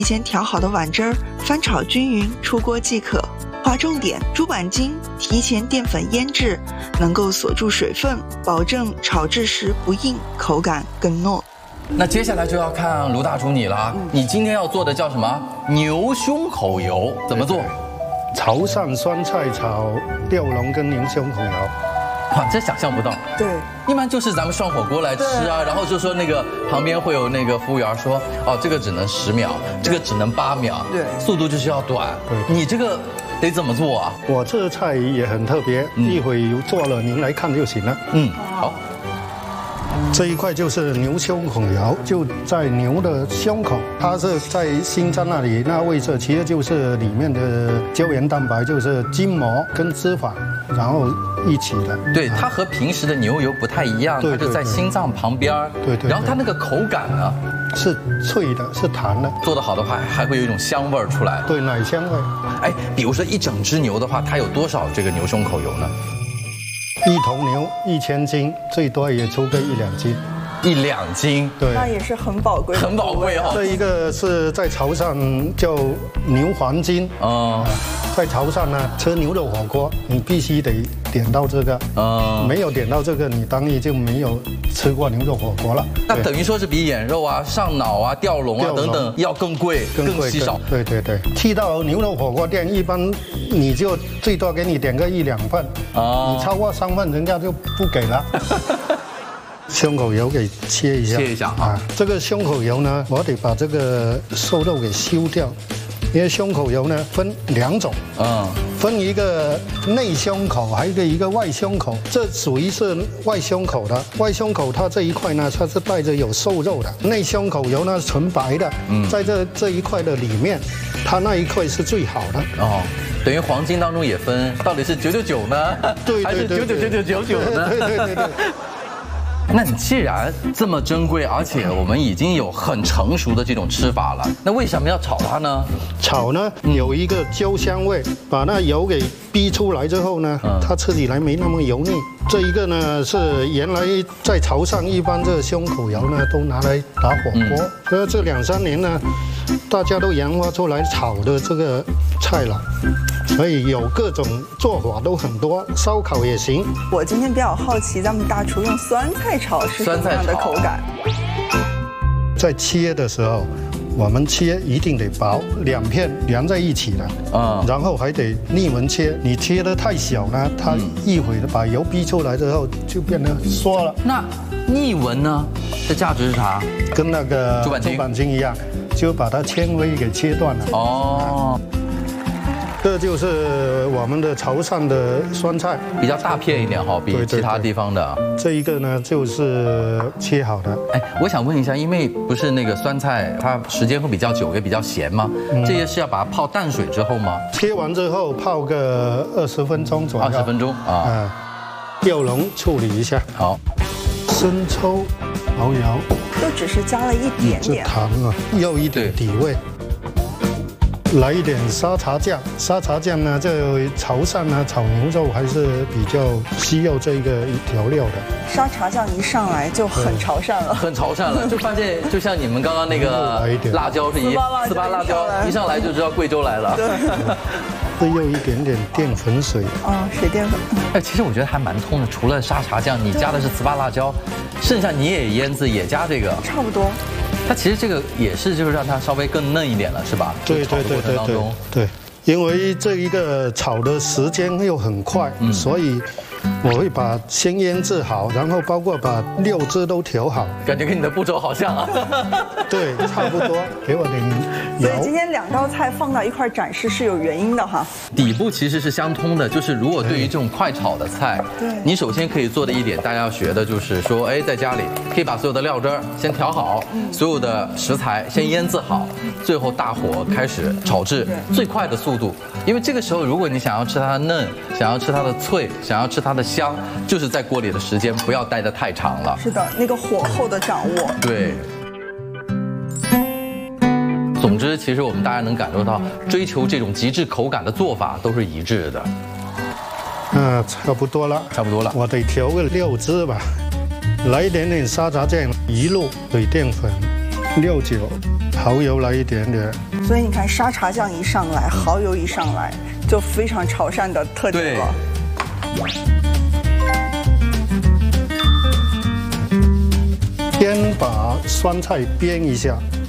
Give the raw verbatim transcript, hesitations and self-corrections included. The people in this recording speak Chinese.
提前调好的碗汁儿翻炒均匀，出锅即可。划重点：猪板筋提前淀粉腌制，能够锁住水分，保证炒制时不硬，口感更糯。 那接下来就要看卢大厨你了，嗯、你今天要做的叫什么？牛胸口油，怎么做？ 潮汕酸菜炒吊龙跟牛胸口油。 哇，这想象不到。 对， 一般就是咱们涮火锅来吃啊，然后就说那个旁边会有那个服务员说，哦，这个只能十秒，这个只能八秒，对，速度就是要短。对，你这个得怎么做啊？ 我这菜也很特别，嗯、一会做了您来看就行了。 嗯，好。 这一块就是牛胸口油，就在牛的胸口，它是在心脏那里，那位置其实就是里面的胶原蛋白，就是筋膜跟脂肪，然后一起的。 对，它和平时的牛油不太一样，它就在心脏旁边。对对。然后它那个口感呢， 是脆的，是弹的。 做得好的话，还会有一种香味儿出来。 对，奶香味。 哎，比如说一整只牛的话，它有多少这个牛胸口油呢？ 一头牛一千斤，最多也出个一两斤， 一两斤， 对， 那也是很宝贵， 很宝贵哦。 这一个是在潮汕叫牛黄筋，哦，在潮汕呢吃牛肉火锅，你必须得点到这个，哦，没有点到这个，你当然就没有吃过牛肉火锅了。 那等于说是比眼肉啊、上脑啊、吊龙啊等等要更贵、更稀少。 对对对，去到牛肉火锅店，一般你就最多给你点个一两份，哦，你超过三份，人家就不给了。胸口油给切一下， 切一下啊！ 这个胸口油呢，我得把这个瘦肉给修掉，因为胸口油呢分两种，嗯，分一个内胸口，还有一个一个外胸口。这属于是外胸口的，外胸口它这一块呢，它是带着有瘦肉的。内胸口油呢是纯白的，嗯，在这这一块的里面，它那一块是最好的哦。等于黄金当中也分，到底是九九九呢， 对， 还是九九九九九九呢？ 对对对对。 那你既然这么珍贵，而且我们已经有很成熟的这种吃法了，那为什么要炒它呢？ 炒呢有一个焦香味，把那油给逼出来之后呢，它吃起来没那么油腻。这一个呢是原来在潮汕一般这胸口油呢都拿来打火锅，可这两三年呢，大家都研发出来炒的这个菜了。所以有各种做法都很多，烧烤也行。 我今天比较好奇，咱们大厨用酸菜炒是什么样的口感？ 在切的时候，我们切一定得薄，两片连在一起的，啊，然后还得逆纹切。你切得太小呢，它一会儿把油逼出来之后就变得缩了。 那逆纹呢的价值是啥？ 跟那个猪板筋猪板筋一样，就把它纤维给切断了。哦。这就是我们的潮汕的酸菜， 比较大片一点哈，比其他地方的。 这一个呢就是切好的。 哎，我想问一下，因为不是那个酸菜，它时间会比较久，也比较咸吗？嗯、这些是要把它泡淡水之后吗？ 切完之后泡个二十分钟左右。 二十分钟啊。嗯。 吊龙处理一下。 好。 生抽、蚝油。 都只是加了一点点。 这糖啊，又一点底味。来一点沙茶酱，沙茶酱呢，这潮汕呢炒牛肉还是比较需要这个调料的。 沙茶酱一上来就很潮汕了， 很潮汕了，就发现就像你们刚刚那个辣椒是一糍粑辣椒，一上来就知道贵州来了。 对， 会用一点点淀粉水。 啊，水淀粉。 哎，其实我觉得还蛮通的，除了沙茶酱，你加的是糍粑辣椒，剩下你也腌制也加这个， 差不多。 它其实这个也是，就是让它稍微更嫩一点了，是吧？ 对对对对对对，因为这一个炒的时间又很快，嗯、所以我会把先腌制好，然后包括把料汁都调好。 感觉跟你的步骤好像啊。 对，差不多。给我点油。所以今天两道菜放到一块展示是有原因的哈。 底部其实是相通的，就是如果对于这种快炒的菜，对，你首先可以做的一点，大家要学的就是说，哎，在家里可以把所有的料汁儿先调好，嗯、所有的食材先腌制好，嗯、最后大火开始炒制，最快的速度。因为这个时候，如果你想要吃它的嫩，想要吃它的脆，想要吃它的香，就是在锅里的时间不要待得太长了。 是的，那个火候的掌握。 对。总之，其实我们大家能感受到，追求这种极致口感的做法都是一致的。 嗯，差不多了， 差不多了。 我得调个料汁吧，来一点点沙茶酱，一路水淀粉、料酒， 蚝油来一点点。 所以你看，沙茶酱一上来，蚝油一上来，就非常潮汕的特点了。 先把酸菜煸一下，